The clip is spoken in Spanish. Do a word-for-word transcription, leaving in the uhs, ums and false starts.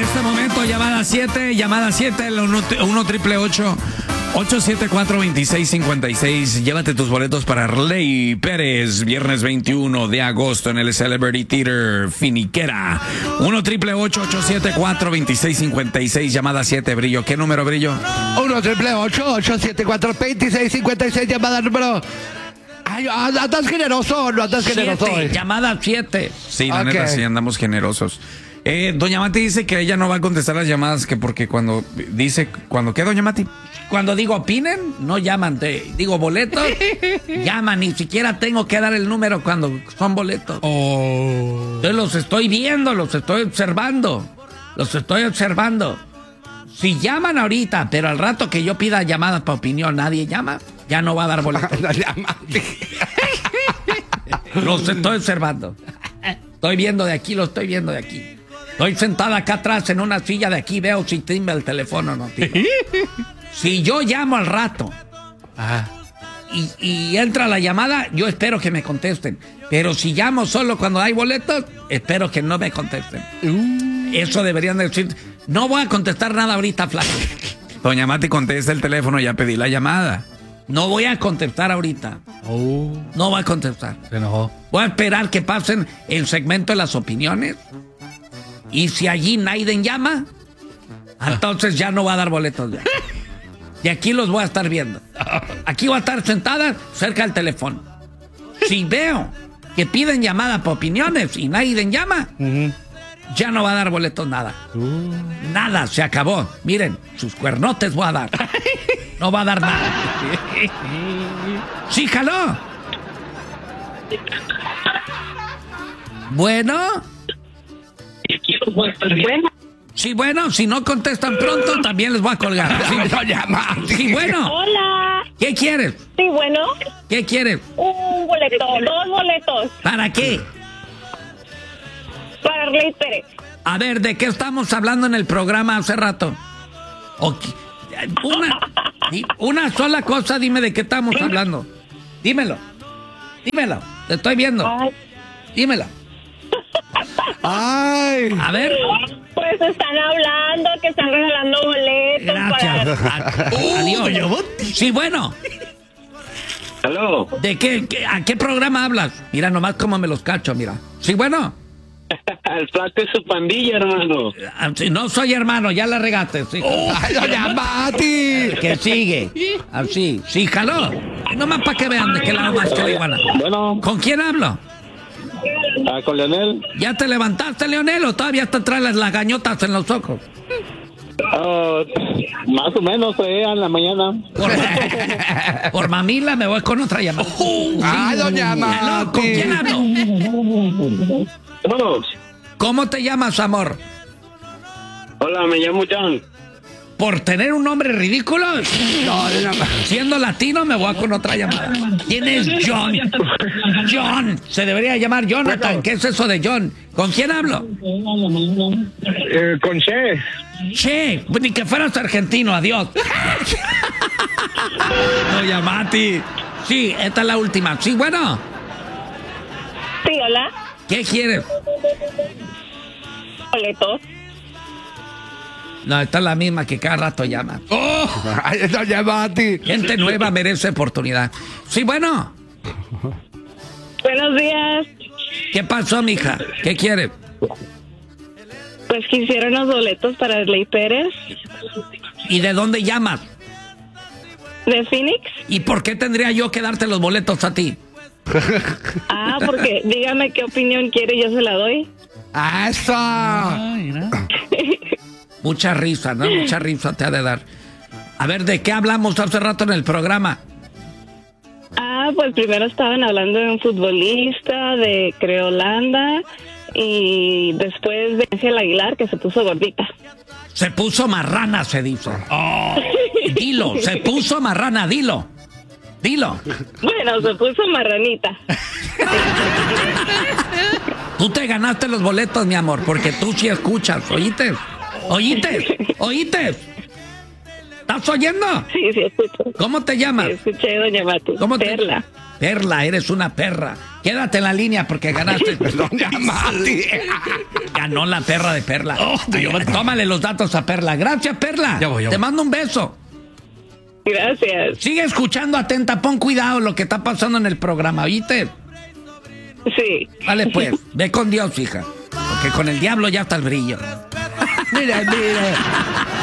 este momento, llamada siete, llamada siete, el uno triple ocho ocho siete cuatro dos seis cinco seis. Llévate tus boletos para Arley Pérez, viernes veintiuno de agosto en el Celebrity Theater Finiquera. uno triple ocho ocho siete cuatro dos seis cinco seis, llamada siete, Brillo. ¿Qué número, Brillo? uno triple ocho ocho siete cuatro dos seis cinco seis, llamada número... Ay, andas generoso, no andas generoso. Siete, llamada siete. Sí, la Okay. neta, sí, andamos generosos. Eh, doña Mati dice que ella no va a contestar las llamadas, que porque cuando dice, ¿cuando qué, doña Mati? Cuando digo opinen, no llaman. Te digo boletos, llaman. Ni siquiera tengo que dar el número cuando son boletos. Oh. Entonces los estoy viendo, los estoy observando. Los estoy observando. Si llaman ahorita, pero al rato que yo pida llamadas para opinión, nadie llama, ya no va a dar boletos. Los estoy observando. Estoy viendo de aquí, lo estoy viendo de aquí. Estoy sentada acá atrás en una silla de aquí, veo si timba el teléfono o no timba. Si yo llamo al rato Ah. y, y entra la llamada, yo espero que me contesten. Pero si llamo solo cuando hay boletos, espero que no me contesten. Uh. Eso deberían decir. No voy a contestar nada ahorita, flaco. Doña Mati, contesta el teléfono, ya pedí la llamada. No voy a contestar ahorita. Oh. No voy a contestar. Se enojó. Voy a esperar que pasen el segmento de las opiniones. Y si allí Naiden llama, entonces ya no va a dar boletos ya. Y aquí los voy a estar viendo. Aquí voy a estar sentada cerca del teléfono. Si veo que piden llamada para opiniones y Naiden llama, Uh-huh. ya no va a dar boletos nada. Uh. Nada, se acabó. Miren, sus cuernotes voy a dar. No va a dar nada. Sí, jaló. Bueno. Bueno, Sí, bueno, si no contestan pronto, también les voy a colgar. Sí, sí, bueno. hola. ¿Qué quieres? Sí, bueno, ¿Qué quieres? un boleto, dos boletos ¿Para qué? para Arley Pérez. A ver, ¿de qué estamos hablando en el programa hace rato? Ok. Una, di- una sola cosa, dime de qué estamos hablando. Dímelo. Dímelo. Te estoy viendo. Ay, Dímelo. Ay. A ver. pues están hablando que están regalando boletos Gracias. para... A- Adiós. Sí, bueno. Aló, ¿De qué, qué- a qué programa hablas? Mira nomás cómo me los cacho, mira. Sí, bueno. el flaco es su pandilla, hermano. Ah, sí, no soy hermano, ya la regaste. Sí. Ay, doña Mati. Que sigue. Así. Sí, jaló. Nomás para que vean de qué lado más que la iguana. Bueno, ¿Con quién hablo? ah, con Leonel. ¿Ya te levantaste, Leonel, o todavía te traes las gañotas en los ojos? Ah, más o menos, eh, en la mañana. Por, por mamila me voy con otra llamada. Ay, doña Aló, ¿con Mati. quién hablo? Oh, ¿Cómo te llamas, amor? hola, me llamo John. ¿Por tener un nombre ridículo? No, doña Mati. Siendo latino me voy con otra llamada. ¿Quién es John? John. Se debería llamar Jonathan. ¿Qué es eso de John? ¿Con quién hablo? Eh, con Che. Che, ni que fueras argentino, adiós. Oye, Mati. Sí, esta es la última. Sí, bueno. Sí, hola, ¿Qué quieres? boletos. No, esta es la misma que cada rato llama. Oh. Ay, doña Mati. Gente nueva merece oportunidad. Sí, bueno. Buenos días. ¿Qué pasó, mija? ¿Qué quieres? Pues quisiera unos boletos para Arley Pérez ¿Y de dónde llamas? de Phoenix. ¿Y por qué tendría yo que darte los boletos a ti? Ah, porque dígame qué opinión quiere y yo se la doy. Eso. Mucha risa, ¿no? Mucha risa te ha de dar. A ver, ¿de qué hablamos hace rato en el programa? Ah, pues primero estaban hablando de un futbolista de Creolanda y después de Ángel Aguilar, que se puso gordita. Se puso marrana, se dice. Oh, dilo, se puso marrana, dilo. Dilo. Bueno, se puso marranita. Tú te ganaste los boletos, mi amor, porque tú sí escuchas. ¿Oíste? ¿Oíste? ¿Oíste? ¿Estás oyendo? Sí, sí, escucho. ¿Cómo te llamas? Sí, escuché, doña Mati. ¿Cómo te- Perla. Perla, eres una perra. Quédate en la línea porque ganaste. Doña Mati. Ganó la perra de Perla. Oh, Ay, tómale los datos a Perla. Gracias, Perla. Ya voy, ya voy. Te mando un beso. Gracias. Sigue escuchando atenta, pon cuidado lo que está pasando en el programa, ¿viste? Sí. Vale, pues, ve con Dios, hija. Porque con el diablo ya está el brillo. Mire, mire.